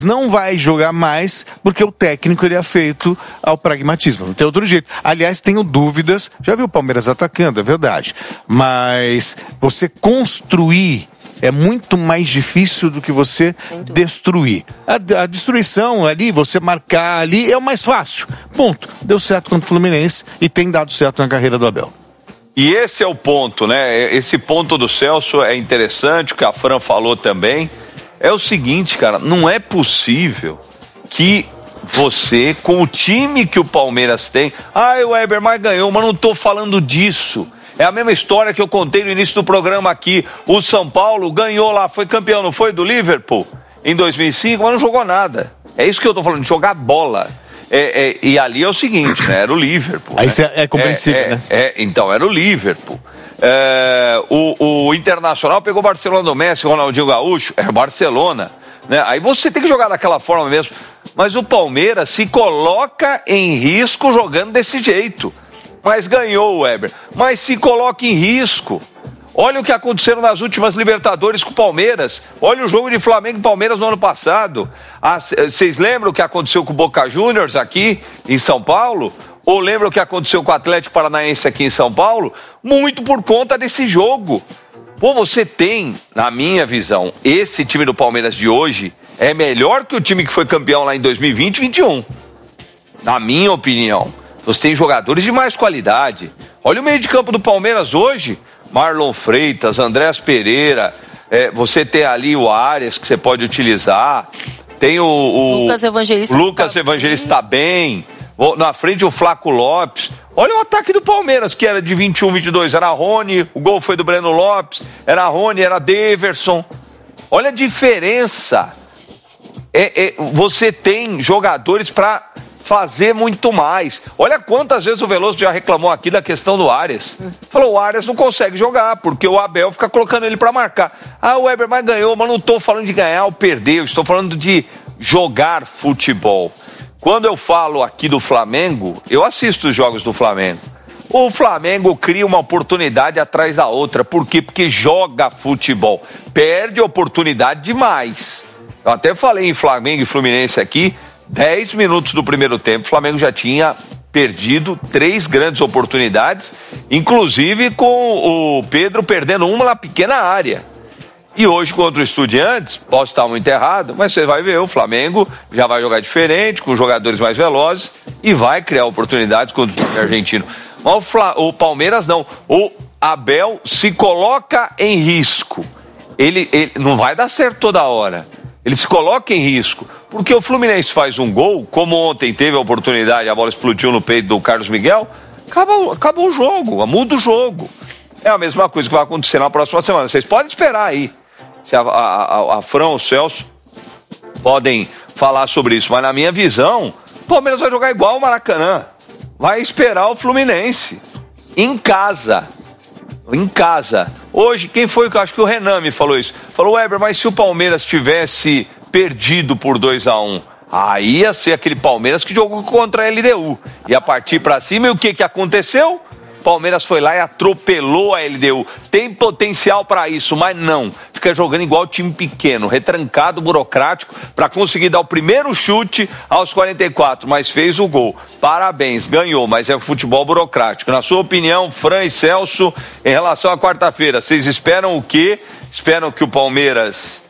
não vai jogar mais porque o técnico ele é feito ao pragmatismo, não tem outro jeito. Aliás, tenho dúvidas, já vi o Palmeiras atacando, é verdade, mas você construir é muito mais difícil do que você destruir. A destruição ali, você marcar ali, é o mais fácil. Ponto. Deu certo contra o Fluminense e tem dado certo na carreira do Abel. E esse é o ponto, né? Esse ponto do Celso é interessante, o que a Fran falou também. É o seguinte, cara, não é possível que você, com o time que o Palmeiras tem... o Weber mais ganhou, mas não tô falando disso. É a mesma história que eu contei no início do programa aqui. O São Paulo ganhou lá, foi campeão, não foi? Do Liverpool, em 2005, mas não jogou nada. É isso que eu tô falando, de jogar bola. E ali é o seguinte, né? Era o Liverpool. Aí né? É compreensível, né? Então, era o Liverpool. O Internacional pegou o Barcelona do Messi, Ronaldinho Gaúcho, é o Barcelona, né? Aí você tem que jogar daquela forma mesmo. Mas o Palmeiras se coloca em risco jogando desse jeito. Mas ganhou o Weber. Mas se coloca em risco. Olha o que aconteceu nas últimas Libertadores com o Palmeiras. Olha o jogo de Flamengo e Palmeiras no ano passado. Vocês lembram o que aconteceu com o Boca Juniors aqui em São Paulo? Ou lembram o que aconteceu com o Atlético Paranaense aqui em São Paulo? Muito por conta desse jogo. Pô, você tem, na minha visão, esse time do Palmeiras de hoje é melhor que o time que foi campeão lá em 2020 e 2021. Na minha opinião. Você tem jogadores de mais qualidade. Olha o meio de campo do Palmeiras hoje. Marlon Freitas, Andrés Pereira. Você tem ali o Arias que você pode utilizar. Tem o Lucas Evangelista está bem. Na frente o Flaco Lopes. Olha o ataque do Palmeiras, que era de 21, 22. Era Rony, o gol foi do Breno Lopes. Era Rony, era Deverson. Olha a diferença. Você tem jogadores para fazer muito mais. Olha quantas vezes o Veloso já reclamou aqui da questão do Arias. Falou, o Arias não consegue jogar, porque o Abel fica colocando ele para marcar. O Weber mais ganhou, mas não estou falando de ganhar ou perder, eu estou falando de jogar futebol. Quando eu falo aqui do Flamengo, eu assisto os jogos do Flamengo. O Flamengo cria uma oportunidade atrás da outra. Por quê? Porque joga futebol. Perde oportunidade demais. Eu até falei em Flamengo e Fluminense aqui, 10 minutos do primeiro tempo, o Flamengo já tinha perdido 3 grandes oportunidades, inclusive com o Pedro perdendo uma na pequena área. E hoje contra o Estudiantes, posso estar muito errado, mas você vai ver, o Flamengo já vai jogar diferente, com jogadores mais velozes e vai criar oportunidades contra o time argentino. Mas o Palmeiras não, o Abel se coloca em risco. Ele não vai dar certo toda hora. Ele se coloca em risco. Porque o Fluminense faz um gol, como ontem teve a oportunidade, a bola explodiu no peito do Carlos Miguel, acabou o jogo, muda o jogo. É a mesma coisa que vai acontecer na próxima semana. Vocês podem esperar aí. Se a Fran ou o Celso podem falar sobre isso. Mas na minha visão, o Palmeiras vai jogar igual o Maracanã. Vai esperar o Fluminense. Em casa. Em casa. Hoje, quem foi? Acho que o Renan me falou isso. Falou, Weber, mas se o Palmeiras tivesse perdido por 2-1, aí ia ser aquele Palmeiras que jogou contra a LDU. Ia partir pra cima e o que aconteceu? Palmeiras foi lá e atropelou a LDU. Tem potencial para isso, mas não. Fica jogando igual time pequeno, retrancado, burocrático, para conseguir dar o primeiro chute aos 44, mas fez o gol. Parabéns, ganhou, mas é futebol burocrático. Na sua opinião, Fran e Celso, em relação à quarta-feira, vocês esperam o quê? Esperam que o Palmeiras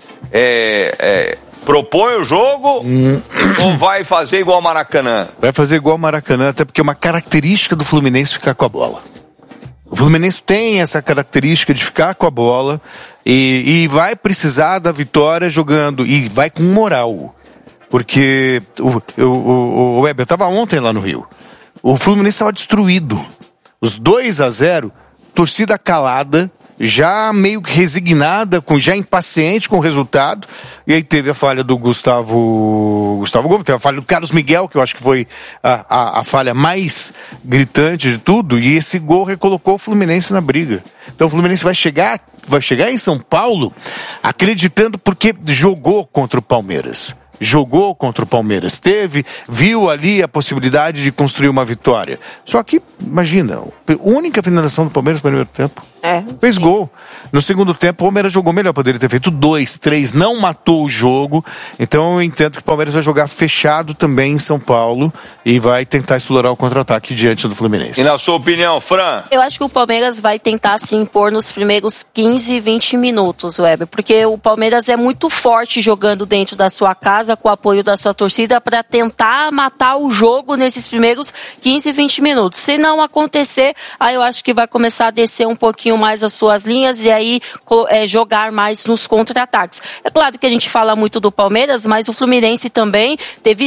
propõe o jogo ou vai fazer igual ao Maracanã? Vai fazer igual ao Maracanã, até porque é uma característica do Fluminense ficar com a bola. O Fluminense tem essa característica de ficar com a bola e vai precisar da vitória jogando, e vai com moral. Porque o Weber estava ontem lá no Rio. O Fluminense estava destruído. Os 2-0, torcida calada, já meio resignada, já impaciente com o resultado. E aí teve a falha do Gustavo Gomes, teve a falha do Carlos Miguel, que eu acho que foi a falha mais gritante de tudo, e esse gol recolocou o Fluminense na briga. Então o Fluminense vai chegar em São Paulo acreditando, porque jogou contra o Palmeiras. Viu ali a possibilidade de construir uma vitória. Só que, imagina, a única finalização do Palmeiras no primeiro tempo. Fez gol. No segundo tempo, o Palmeiras jogou melhor, poderia ter feito 2, 3, não matou o jogo. Então eu entendo que o Palmeiras vai jogar fechado também em São Paulo e vai tentar explorar o contra-ataque diante do Fluminense. E na sua opinião, Fran? Eu acho que o Palmeiras vai tentar se impor nos primeiros 15, 20 minutos, Weber, porque o Palmeiras é muito forte jogando dentro da sua casa, com o apoio da sua torcida, para tentar matar o jogo nesses primeiros 15, 20 minutos. Se não acontecer, aí eu acho que vai começar a descer um pouquinho mais as suas linhas e aí jogar mais nos contra-ataques. É claro que a gente fala muito do Palmeiras, mas o Fluminense também teve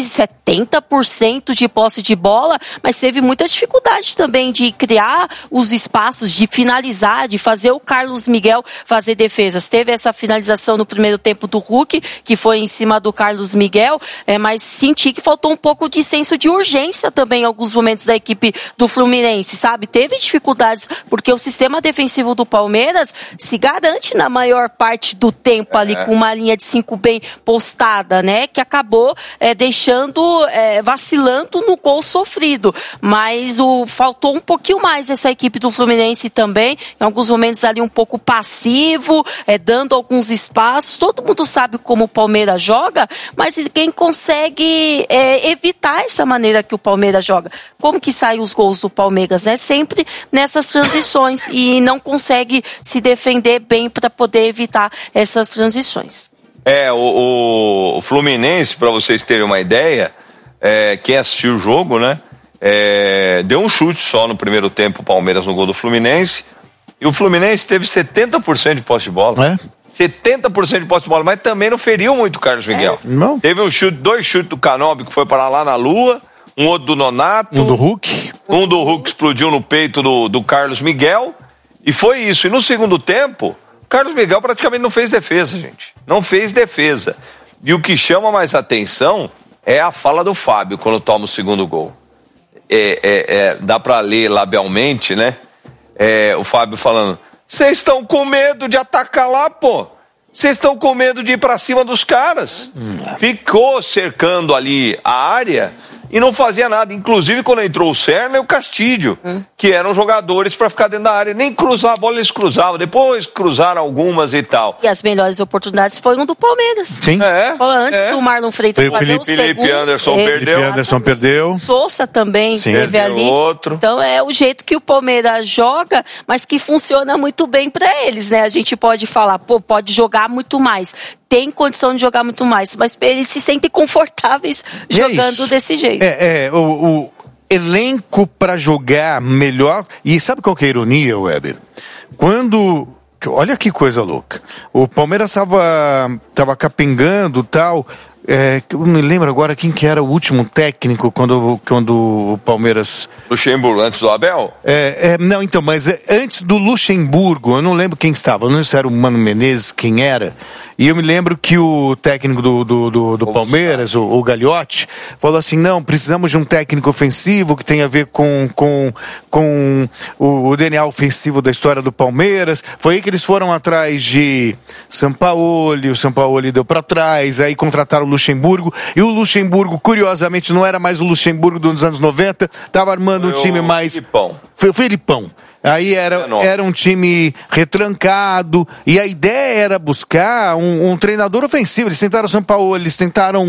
70% de posse de bola, mas teve muita dificuldade também de criar os espaços, de finalizar, de fazer o Carlos Miguel fazer defesas. Teve essa finalização no primeiro tempo do Hulk, que foi em cima do Carlos Miguel, mas senti que faltou um pouco de senso de urgência também em alguns momentos da equipe do Fluminense, sabe? Teve dificuldades, porque o sistema defensivo do Palmeiras se garante na maior parte do tempo ali, com uma linha de 5 bem postada, né? Que acabou deixando, vacilando no gol sofrido. Mas faltou um pouquinho mais essa equipe do Fluminense também, em alguns momentos ali um pouco passivo, dando alguns espaços. Todo mundo sabe como o Palmeiras joga, mas quem consegue evitar essa maneira que o Palmeiras joga. Como que saem os gols do Palmeiras, né? Sempre nessas transições e não consegue se defender bem para poder evitar essas transições. O Fluminense, para vocês terem uma ideia, quem assistiu o jogo, né? Deu um chute só no primeiro tempo o Palmeiras no gol do Fluminense, e o Fluminense teve 70% de posse de bola. 70% de posse de bola, mas também não feriu muito o Carlos Miguel. Não. Teve dois chutes do Canóbio que foi parar lá na lua, um outro do Nonato. Um do Hulk. Um do Hulk explodiu no peito do Carlos Miguel, e foi isso. E no segundo tempo, o Carlos Miguel praticamente não fez defesa, gente. Não fez defesa. E o que chama mais atenção é a fala do Fábio quando toma o segundo gol. Dá pra ler labialmente, né? O Fábio falando: vocês estão com medo de atacar lá, pô. Vocês estão com medo de ir pra cima dos caras. Ficou cercando ali a área e não fazia nada. Inclusive, quando entrou o Serna e o Castilho, que eram jogadores para ficar dentro da área. Nem cruzar a bola eles cruzavam. Depois cruzaram algumas e tal. E as melhores oportunidades foram do Palmeiras. Sim. Antes do Marlon Freitas fazer o segundo. Felipe Anderson perdeu. Felipe Anderson perdeu. Sousa também teve ali. Outro. Então é o jeito que o Palmeiras joga, mas que funciona muito bem para eles, né? A gente pode falar, pode jogar muito mais. Tem condição de jogar muito mais, mas eles se sentem confortáveis jogando desse jeito. O elenco para jogar melhor. E sabe qual que é a ironia, Weber? Olha que coisa louca. O Palmeiras tava capengando e tal. Eu me lembro agora quem que era o último técnico quando o Palmeiras... Luxemburgo, antes do Abel? Não, então, mas antes do Luxemburgo, eu não lembro quem estava, eu não sei se era o Mano Menezes, quem era. E eu me lembro que o técnico do Palmeiras, o Gagliotti, falou assim: não, precisamos de um técnico ofensivo que tenha a ver com o DNA ofensivo da história do Palmeiras. Foi aí que eles foram atrás de Sampaoli, o Sampaoli deu para trás, aí contrataram o Luxemburgo, e o Luxemburgo, curiosamente, não era mais o Luxemburgo dos anos 90, estava armando um time mais... Foi o Felipão. Aí era um time retrancado, e a ideia era buscar um treinador ofensivo. Eles tentaram o Sampaoli, eles tentaram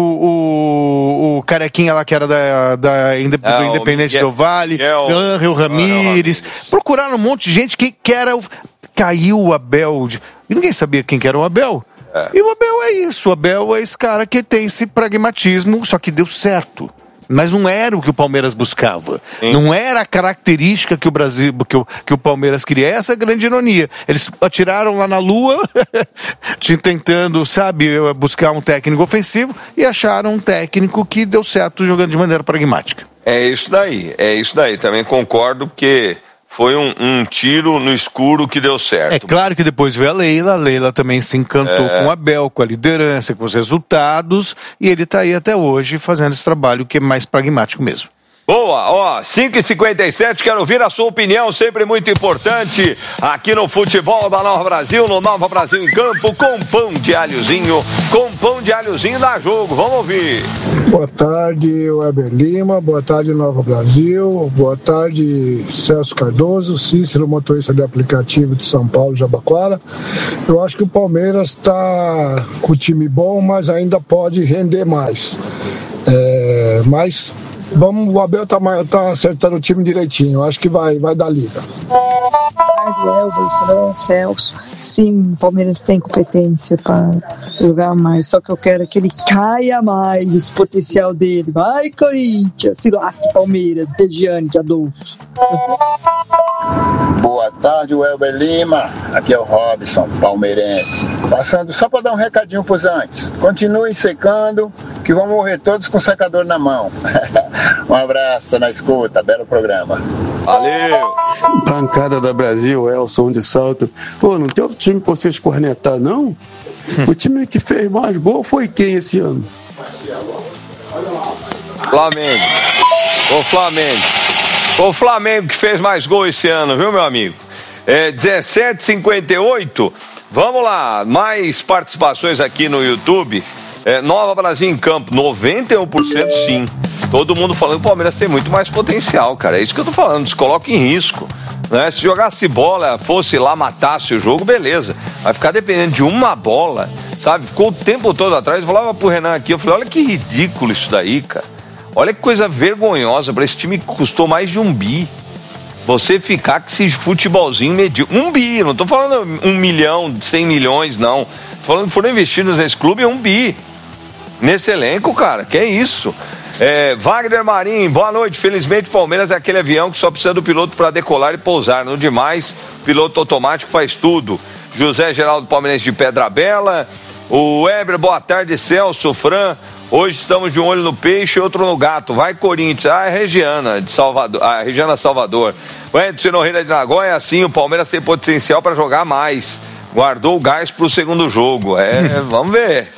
o carequinha lá que era do Independente do Vale, Ángel Ramírez. Procuraram um monte de gente que era... Caiu o Abel, e ninguém sabia quem que era o Abel. E o Abel é isso, o Abel é esse cara que tem esse pragmatismo, só que deu certo. Mas não era o que o Palmeiras buscava. Sim. Não era a característica que o Palmeiras queria. Essa é a grande ironia. Eles atiraram lá na lua, tentando, buscar um técnico ofensivo, e acharam um técnico que deu certo jogando de maneira pragmática. É isso daí. Também concordo que foi um tiro no escuro que deu certo. É claro que depois veio a Leila também se encantou com o Abel, com a liderança, com os resultados, e ele está aí até hoje fazendo esse trabalho que é mais pragmático mesmo. Boa, ó, 5h57, quero ouvir a sua opinião, sempre muito importante, aqui no Futebol da Nova Brasil, no Nova Brasil em Campo, com pão de alhozinho dá jogo, vamos ouvir. Boa tarde, Weber Lima, boa tarde, Nova Brasil, boa tarde, Celso Cardoso, Cícero, motorista de aplicativo de São Paulo, Jabaquara. Eu acho que o Palmeiras está com o time bom, mas ainda pode render mais. Mas o Abel tá acertando o time direitinho. Acho que vai dar liga. Celso. Sim, o Palmeiras tem competência para jogar mais. Só que eu quero que ele caia mais esse potencial dele. Vai, Corinthians! Se lasque, Palmeiras. Regiane de Adolfo. Boa tarde, Welber Lima. Aqui é o Robson, palmeirense. Passando só para dar um recadinho pros antes. Continuem secando, que vão morrer todos com o secador na mão. Um abraço, tô na escuta. Belo programa. Valeu! Bancada da Brasil, Elson de Salto. Pô, não tem outro time pra vocês cornetar, não? O time que fez mais gol foi quem esse ano? Flamengo. O Flamengo que fez mais gol esse ano, viu, meu amigo? 17h58. Vamos lá, mais participações aqui no YouTube. Nova Brasil em Campo, 91% sim. Todo mundo falando que o Palmeiras tem muito mais potencial, cara. É isso que eu tô falando, se coloca em risco. Né? Se jogasse bola, fosse lá, matasse o jogo, beleza. Vai ficar dependendo de uma bola, sabe? Ficou o tempo todo atrás. Eu falava pro Renan aqui, eu falei, olha que ridículo isso daí, cara. Olha que coisa vergonhosa para esse time que custou mais de 1 bi. Você ficar com esse futebolzinho medíocre. 1 bi, não tô falando 1 milhão, 100 milhões, não. Tô falando que foram investidos nesse clube 1 bi. Nesse elenco, cara, que é isso? Wagner Marim, boa noite. Felizmente o Palmeiras é aquele avião que só precisa do piloto para decolar e pousar. No demais, piloto automático faz tudo. José Geraldo Palmeirense de Pedra Bela. O Weber, boa tarde, Celso, Fran. Hoje estamos de um olho no peixe e outro no gato. Vai, Corinthians. É Regiana de Salvador. Regiana Salvador. O Edson Noreira de Nagoya, assim, o Palmeiras tem potencial para jogar mais. Guardou o gás pro segundo jogo. Vamos ver.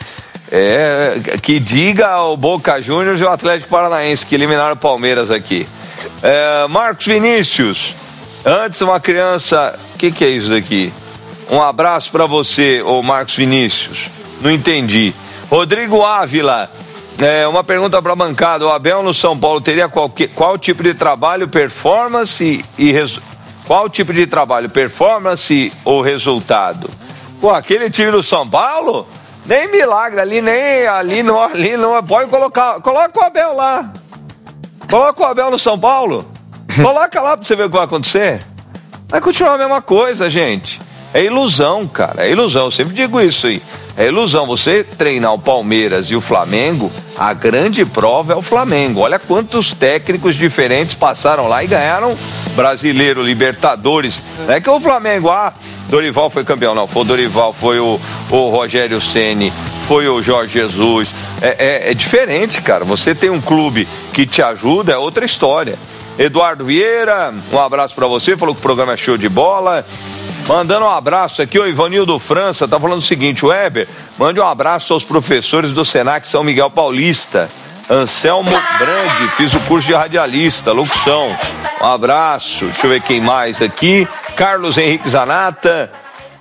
Que diga o Boca Juniors e o Atlético Paranaense que eliminaram o Palmeiras aqui. Marcos Vinícius, antes uma criança, o que é isso daqui? Um abraço para você, ô Marcos Vinícius. Não entendi. Rodrigo Ávila, uma pergunta para a bancada. O Abel no São Paulo teria qual tipo de trabalho, performance qual tipo de trabalho, performance ou resultado? Pô, aquele time do São Paulo? Nem milagre, ali não pode coloca o Abel lá. Coloca o Abel no São Paulo. Coloca lá pra você ver o que vai acontecer. Vai continuar a mesma coisa, gente. É ilusão, cara, é ilusão, eu sempre digo isso aí. É ilusão, você treinar o Palmeiras e o Flamengo, a grande prova é o Flamengo. Olha quantos técnicos diferentes passaram lá e ganharam Brasileiro, Libertadores. Não é que o Flamengo, Dorival foi campeão, não, foi o Dorival, foi o Rogério Ceni, foi o Jorge Jesus. É diferente, cara, você tem um clube que te ajuda, é outra história. Eduardo Vieira, um abraço pra você, falou que o programa é show de bola. Mandando um abraço aqui, o Ivanildo França tá falando o seguinte: Weber, mande um abraço aos professores do Senac São Miguel Paulista. Anselmo Brandi, fiz o curso de radialista, locução. Um abraço, deixa eu ver quem mais aqui. Carlos Henrique Zanata.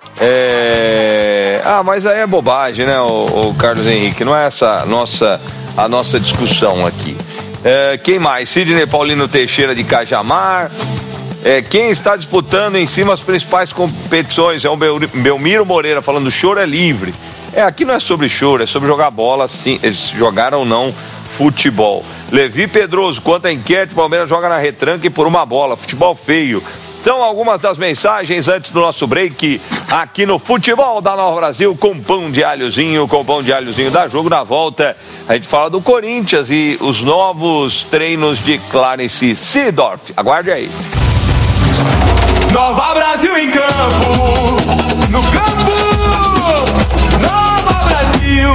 Mas aí é bobagem, né, o Carlos Henrique? Não é essa a nossa discussão aqui. Quem mais? Sidney Paulino Teixeira de Cajamar. Quem está disputando em cima as principais competições é o Belmiro Moreira falando choro é livre. Aqui não é sobre choro, é sobre jogar bola, sim, jogar ou não futebol. Levi Pedroso, quanto à enquete, o Palmeiras joga na retranca e por uma bola, futebol feio. São algumas das mensagens antes do nosso break aqui no Futebol da Nova Brasil com pão de alhozinho da jogo. Na volta a gente fala do Corinthians e os novos treinos de Clarence Seedorf. Aguarde aí. Nova Brasil em campo, no campo, Nova Brasil.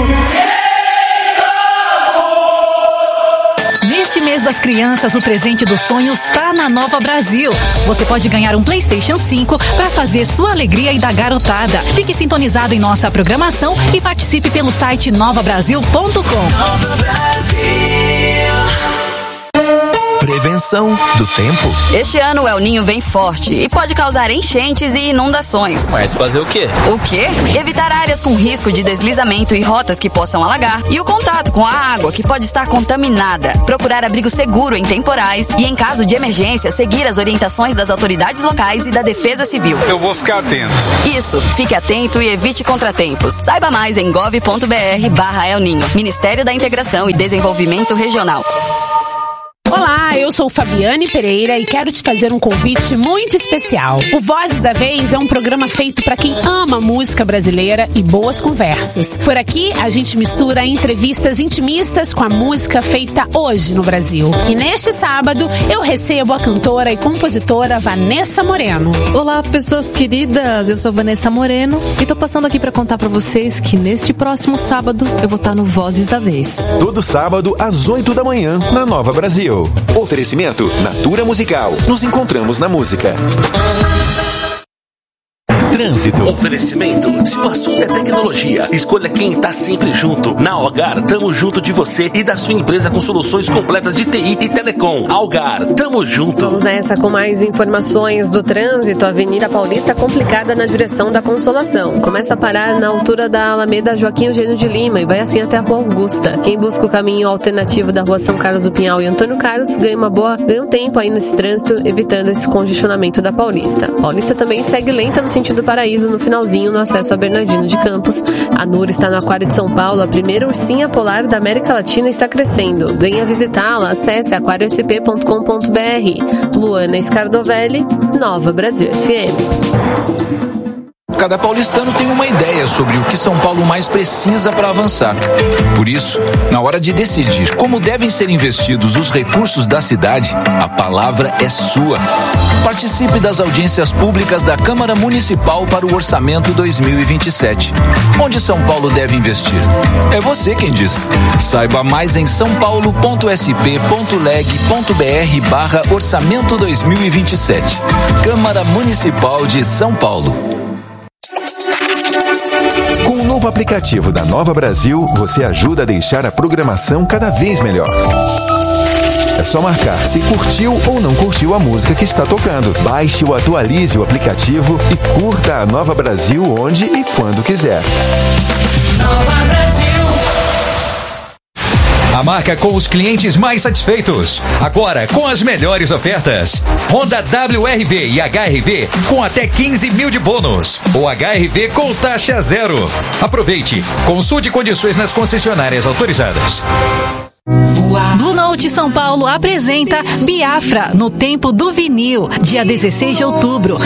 Neste mês das crianças, o presente dos sonhos está na Nova Brasil. Você pode ganhar um PlayStation 5 para fazer sua alegria e da garotada. Fique sintonizado em nossa programação e participe pelo site novabrasil.com. Nova Brasil. informação do tempo. Este ano o El Niño vem forte e pode causar enchentes e inundações. Mas fazer o quê? O quê? Evitar áreas com risco de deslizamento e rotas que possam alagar. E o contato com a água que pode estar contaminada. Procurar abrigo seguro em temporais e, em caso de emergência, seguir as orientações das autoridades locais e da Defesa Civil. Eu vou ficar atento. Isso, fique atento e evite contratempos. Saiba mais em gov.br/El Niño. Ministério da Integração e Desenvolvimento Regional. Olá, eu sou Fabiane Pereira e quero te fazer um convite muito especial. O Vozes da Vez é um programa feito para quem ama música brasileira e boas conversas. Por aqui, a gente mistura entrevistas intimistas com a música feita hoje no Brasil. E neste sábado, eu recebo a cantora e compositora Vanessa Moreno. Olá, pessoas queridas, eu sou Vanessa Moreno e tô passando aqui para contar para vocês que neste próximo sábado eu vou estar no Vozes da Vez. Todo sábado às 8 da manhã, na Nova Brasil. Oferecimento Natura Musical. Nos encontramos na música. Trânsito. Oferecimento. Se o assunto é tecnologia, escolha quem está sempre junto. Na Algar, tamo junto de você e da sua empresa com soluções completas de TI e telecom. Algar, tamo junto. Vamos nessa com mais informações do trânsito. Avenida Paulista complicada na direção da Consolação. Começa a parar na altura da Alameda Joaquim Eugênio de Lima e vai assim até a Rua Augusta. Quem busca o caminho alternativo da Rua São Carlos do Pinhal e Antônio Carlos ganha um tempo aí nesse trânsito, evitando esse congestionamento da Paulista. Paulista também segue lenta no sentido Paraíso no finalzinho no acesso a Bernardino de Campos. A Nura está no Aquário de São Paulo, a primeira ursinha polar da América Latina está crescendo. Venha visitá-la, acesse aquariosp.com.br. Luana Scardovelli, Nova Brasil FM. Cada paulistano tem uma ideia sobre o que São Paulo mais precisa para avançar. Por isso, na hora de decidir como devem ser investidos os recursos da cidade, a palavra é sua. Participe das audiências públicas da Câmara Municipal para o Orçamento 2027. Onde São Paulo deve investir? É você quem diz. Saiba mais em sãopaulo.sp.leg.br/orçamento 2027. Câmara Municipal de São Paulo. Com o novo aplicativo da Nova Brasil, você ajuda a deixar a programação cada vez melhor. É só marcar se curtiu ou não curtiu a música que está tocando. Baixe ou atualize o aplicativo e curta a Nova Brasil onde e quando quiser. Nova Brasil. A marca com os clientes mais satisfeitos. Agora com as melhores ofertas. Honda WRV e HRV com até 15 mil de bônus. Ou HRV com taxa zero. Aproveite. Consulte condições nas concessionárias autorizadas. Blue Note São Paulo apresenta Biafra no Tempo do Vinil, dia 16 de outubro.